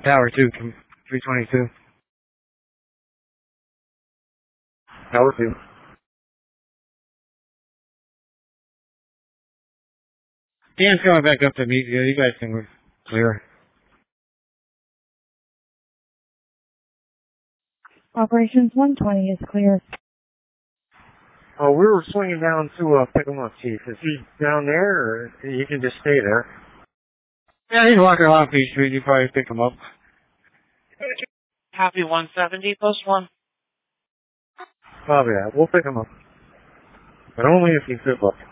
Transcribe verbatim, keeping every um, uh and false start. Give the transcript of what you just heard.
Tower two, three twenty-two. Tower two. Dan's coming back up to meet you. You guys can clear. Operations one twenty is clear. Oh, we were swinging down to uh, pick him up, Chief. Is he down there, or you can just stay there? Yeah, he's walking along Peach Street. You probably pick him up. Copy one seventy, post one. Oh, yeah, we'll pick him up. But only if you feel up.